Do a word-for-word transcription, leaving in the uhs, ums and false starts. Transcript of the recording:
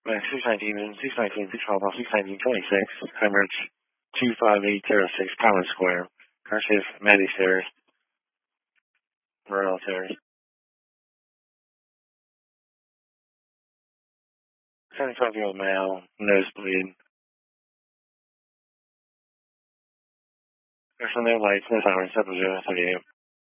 Max six nineteen and six nineteen, six twelve, six nineteen, twenty-six, Hemorrhage two five eight zero six, Common Square, Cursive, Maddie Stairs, Morel Terrace. seventy-five-year-old male, nosebleed. There's no lights, no sirens, seven zero thirty-eight.